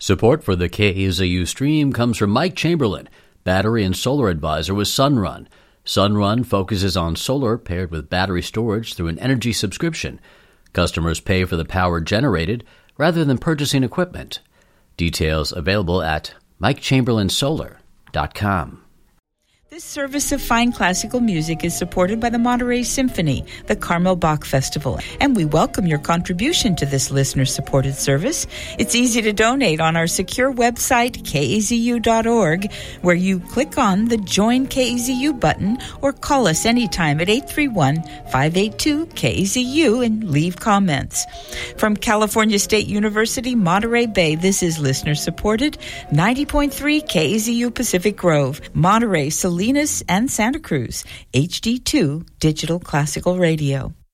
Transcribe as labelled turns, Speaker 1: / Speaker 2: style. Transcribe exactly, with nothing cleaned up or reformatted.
Speaker 1: Support for the K A Z U stream comes from Mike Chamberlain, Battery and Solar Advisor with Sunrun. Sunrun focuses on solar paired with battery storage through an energy subscription. Customers pay for the power generated rather than purchasing equipment. Details available at mike chamberlain solar dot com.
Speaker 2: This service of fine classical music is supported by the Monterey Symphony, the Carmel Bach Festival, and we welcome your contribution to this listener-supported service. It's easy to donate on our secure website, K A Z U dot org, where you click on the Join K A Z U button or call us anytime at eight three one, five eight two, K A Z U and leave comments. From California State University, Monterey Bay, this is listener-supported, ninety point three K A Z U Pacific Grove, Monterey, Salinas, and Santa Cruz, H D two Digital Classical Radio.